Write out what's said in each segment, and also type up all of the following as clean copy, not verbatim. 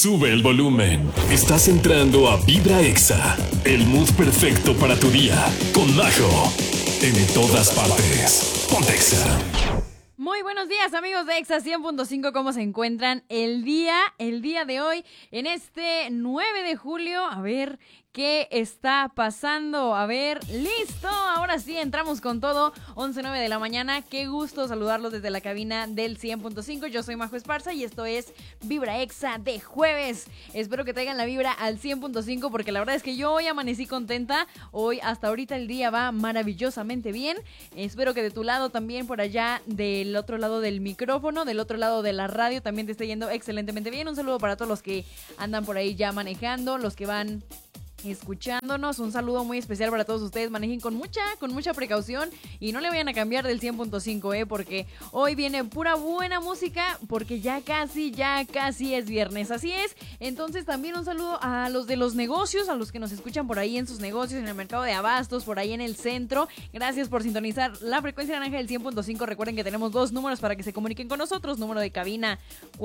Sube el volumen. Estás entrando a Vibra Exa, el mood perfecto para tu día. Con Majo, en todas partes. Ponte Exa. Muy buenos días, amigos de Exa 100.5, ¿cómo se encuentran el día de hoy en este 9 de julio? A ver qué está pasando. A ver, listo, ahora sí entramos con todo. 11:09 de la mañana, qué gusto saludarlos desde la cabina del 100.5. Yo soy Majo Esparza y esto es Vibra Exa de jueves. Espero que traigan la vibra al 100.5 porque la verdad es que yo hoy amanecí contenta. Hoy hasta ahorita el día va maravillosamente bien. Espero que de tu lado también, por allá del otro lado del micrófono, del otro lado de la radio, también te esté yendo excelentemente bien. Un saludo para todos los que andan por ahí ya manejando, los que van escuchándonos. Un saludo muy especial para todos ustedes. Manejen con mucha precaución y no le vayan a cambiar del 100.5, porque hoy viene pura buena música, porque ya casi es viernes, así es. Entonces también un saludo a los de los negocios, a los que nos escuchan por ahí en sus negocios, en el mercado de abastos, por ahí en el centro. Gracias por sintonizar la frecuencia naranja del 100.5. Recuerden que tenemos dos números para que se comuniquen con nosotros. Número de cabina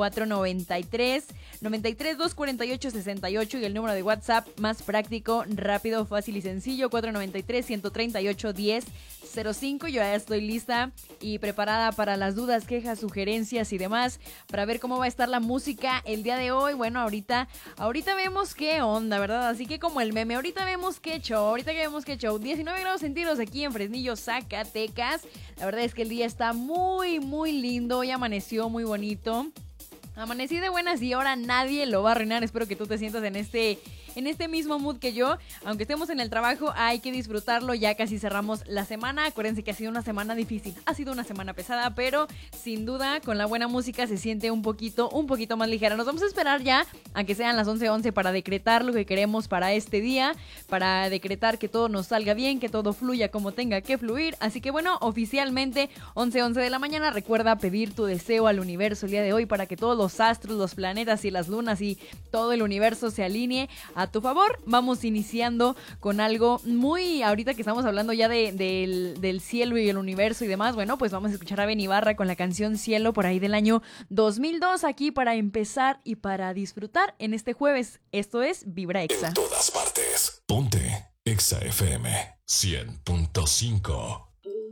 493-248-68 y el número de WhatsApp más práctico, rápido, fácil y sencillo, 493-138-1005. Yo ya estoy lista y preparada para las dudas, quejas, sugerencias y demás, para ver cómo va a estar la música el día de hoy. Bueno, ahorita vemos qué onda, ¿verdad? Así que como el meme, ahorita vemos qué show. 19 grados centígrados aquí en Fresnillo, Zacatecas. La verdad es que el día está muy lindo. Hoy amaneció muy bonito. Amanecí de buenas y ahora nadie lo va a arruinar. Espero que tú te sientas en este mismo mood que yo. Aunque estemos en el trabajo, hay que disfrutarlo. Ya casi cerramos la semana. Acuérdense que ha sido una semana difícil. Ha sido una semana pesada, pero sin duda con la buena música se siente un poquito más ligera. Nos vamos a esperar ya a que sean las 11:11 para decretar lo que queremos para este día. Para decretar que todo nos salga bien, que todo fluya como tenga que fluir. Así que bueno, oficialmente 11:11 de la mañana. Recuerda pedir tu deseo al universo el día de hoy para que todos los astros, los planetas y las lunas y todo el universo se alinee a tu favor. Vamos iniciando con algo muy, ahorita que estamos hablando ya del cielo y el universo y demás, bueno, pues vamos a escuchar a Ben Ibarra con la canción Cielo por ahí del año 2002, aquí para empezar y para disfrutar en este jueves. Esto es Vibra Exa. En todas partes. Ponte Exa FM 100.5.